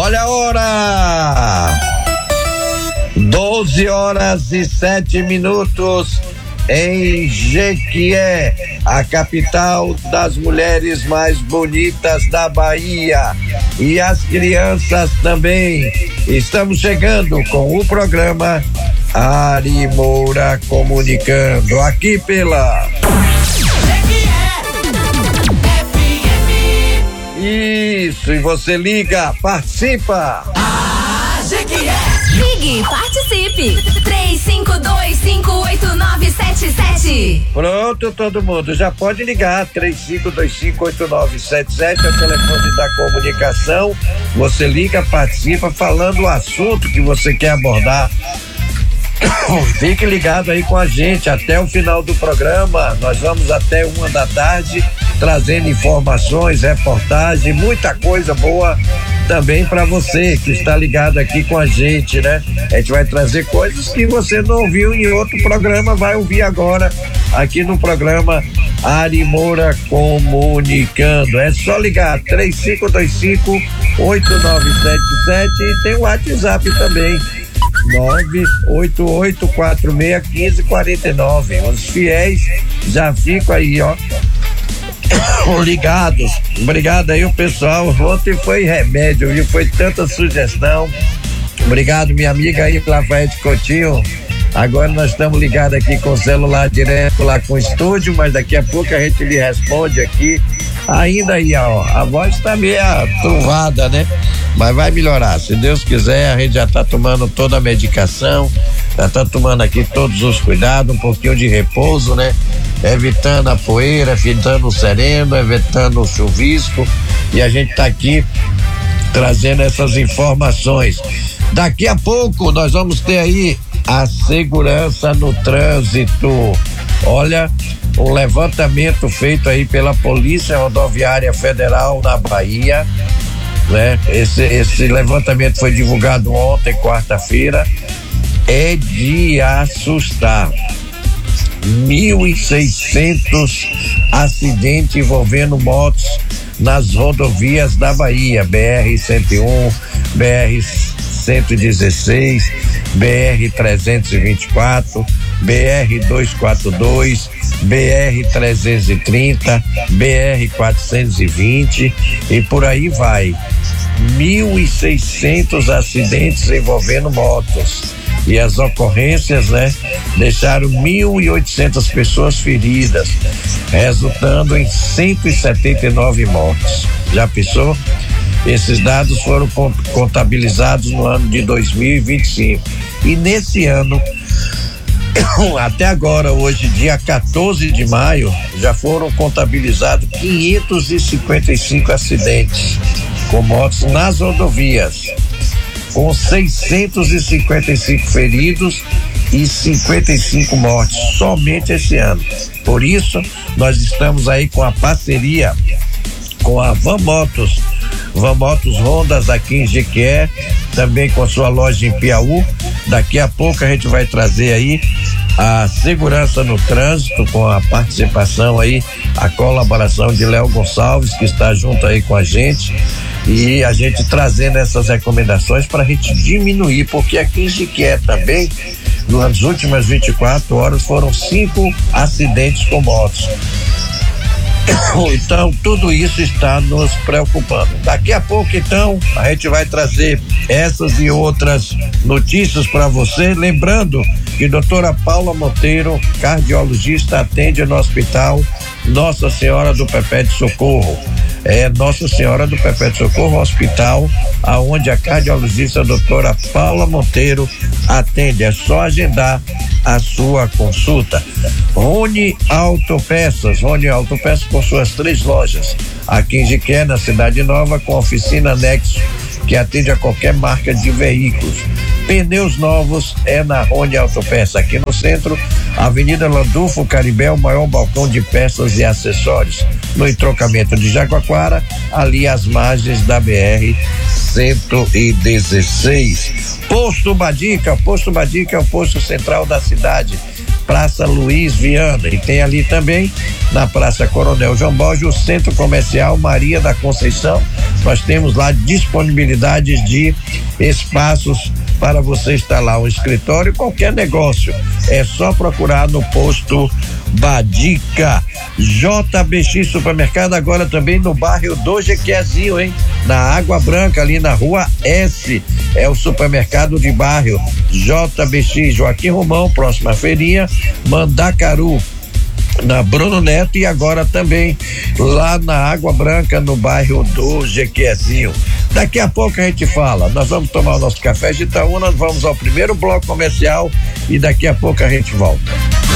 Olha a hora! 12h07 em Jequié, a capital das mulheres mais bonitas da Bahia. E as crianças também. Estamos chegando com o programa Ari Moura Comunicando, aqui pela Isso, e você liga, participa. Ligue, participe. 35258977. Pronto, todo mundo, já pode ligar. 35258977 é o telefone da comunicação. Você liga, participa, falando o assunto que você quer abordar. Fique ligado aí com a gente até o final do programa. Nós vamos até 1h trazendo informações, reportagem, muita coisa boa também para você que está ligado aqui com a gente, né? A gente vai trazer coisas que você não ouviu em outro programa, vai ouvir agora aqui no programa Ari Moura Comunicando. É só ligar 3525-8977 e tem o WhatsApp também, 988461549. Os fiéis já ficam aí, ó, ligados. Obrigado aí o pessoal. Ontem foi remédio, viu? Foi tanta sugestão. Obrigado, minha amiga aí, Lafayette Coutinho. Agora nós estamos ligados aqui com o celular direto lá com o estúdio, mas daqui a pouco a gente lhe responde aqui. Ainda aí, ó, a voz está meio truvada, né? Mas vai melhorar, se Deus quiser. A gente já está tomando toda a medicação, já está tomando aqui todos os cuidados, um pouquinho de repouso, né? Evitando a poeira, evitando o sereno, evitando o chuvisco, e a gente está aqui trazendo essas informações. Daqui a pouco nós vamos ter aí a segurança no trânsito. Olha, um levantamento feito aí pela Polícia Rodoviária Federal na Bahia, né? Esse levantamento foi divulgado ontem, quarta-feira. É de assustar. 1.600 acidentes envolvendo motos nas rodovias da Bahia, BR-101, BR-116, BR-324, BR-242, BR-330, BR-420 e por aí vai. 1.600 acidentes envolvendo motos. E as ocorrências, né, deixaram 1.800 pessoas feridas, resultando em 179 mortes. Já pensou? Esses dados foram contabilizados no ano de 2025. E nesse ano, até agora, hoje, dia 14 de maio, já foram contabilizados 555 acidentes com motos nas rodovias, com 655 feridos e 55 mortes somente esse ano. Por isso, nós estamos aí com a parceria com a Van Motos Hondas aqui em Jequié, também com a sua loja em Piauí. Daqui a pouco a gente vai trazer aí a segurança no trânsito com a participação aí, a colaboração de Léo Gonçalves, que está junto aí com a gente, e a gente trazendo essas recomendações para a gente diminuir, porque aqui em Jequié também, nas últimas 24 horas, foram 5 acidentes com motos. Então, tudo isso está nos preocupando. Daqui a pouco, então, a gente vai trazer essas e outras notícias para você. Lembrando que doutora Paula Monteiro, cardiologista, atende no Hospital Nossa Senhora do Perpétuo Socorro. É Nossa Senhora do Perpétuo Socorro, hospital aonde a cardiologista doutora Paula Monteiro atende. É só agendar a sua consulta. Rony Autopeças com suas 3 lojas aqui em Jequié, na Cidade Nova, com oficina Nexo, que atende a qualquer marca de veículos. Pneus novos é na Rony Autopeças, aqui no centro, Avenida Landulfo Caribé, o maior balcão de peças e acessórios, no entroncamento de Jaguaquara, ali às margens da BR-116. Posto Badica é o posto central da cidade. Praça Luiz Viana. E tem ali também, na Praça Coronel João Borges, o Centro Comercial Maria da Conceição. Nós temos lá disponibilidade de espaços para você instalar um escritório, qualquer negócio. É só procurar no posto Badica. JBX Supermercado agora também no bairro do Jequiézinho, hein? Na Água Branca, ali na Rua S. É o supermercado de bairro JBX Joaquim Romão, próxima feirinha, Mandacaru, na Bruno Neto, e agora também lá na Água Branca, no bairro do Jequiézinho. Daqui a pouco a gente fala, nós vamos tomar o nosso café de Itaúna, nós vamos ao primeiro bloco comercial e daqui a pouco a gente volta.